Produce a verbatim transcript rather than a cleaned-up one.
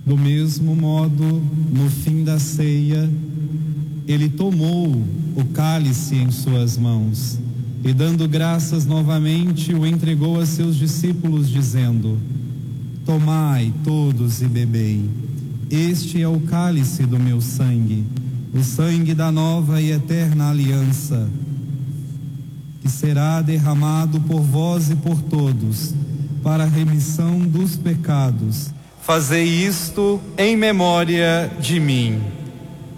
Do mesmo modo, no fim da ceia, ele tomou o cálice em suas mãos e, dando graças novamente, o entregou a seus discípulos, dizendo: Tomai todos e bebei. Este é o cálice do meu sangue, o sangue da nova e eterna aliança, que será derramado por vós e por todos, para a remissão dos pecados. Fazei isto em memória de mim.